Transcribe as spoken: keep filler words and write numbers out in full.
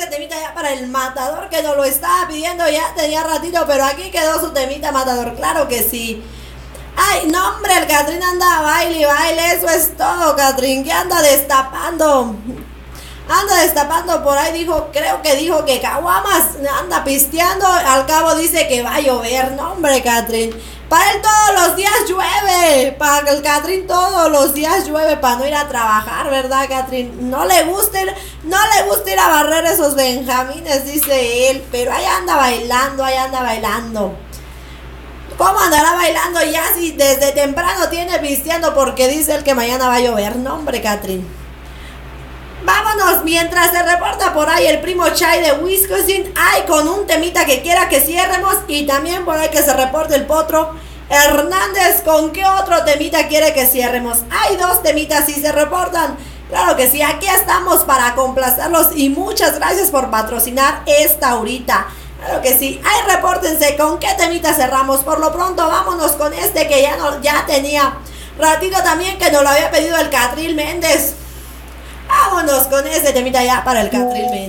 temita ya para el matador que nos lo estaba pidiendo, ya tenía ratito, pero aquí quedó su temita matador, claro que sí. Ay, no hombre, el Catrín anda baile y baile, eso es todo, Catrín, que anda destapando. Anda destapando por ahí, dijo, creo que dijo que caguamas, anda pisteando, al cabo dice que va a llover, no hombre, Catrín. Para él todos los días llueve, para el Catrín todos los días llueve para no ir a trabajar, ¿verdad, Catrín? No le gusta ir, no le gusta ir a barrer esos benjamines, dice él, pero ahí anda bailando, ahí anda bailando. ¿Cómo andará bailando ya si desde temprano tiene pisteando porque dice él que mañana va a llover? No, hombre, Catrín. Vámonos, mientras se reporta por ahí el primo Chai de Wisconsin, ay, con un temita que quiera que cierremos, y también por ahí que se reporte el potro Hernández, ¿con qué otro temita quiere que cierremos? Hay dos temitas y se reportan, claro que sí, aquí estamos para complacerlos y muchas gracias por patrocinar esta horita. Claro que sí, ahí repórtense con qué temita cerramos. Por lo pronto vámonos con este que ya, no, ya tenía ratito también que nos lo había pedido el Catril Méndez. Vámonos con ese temita ya para el Catril Méndez.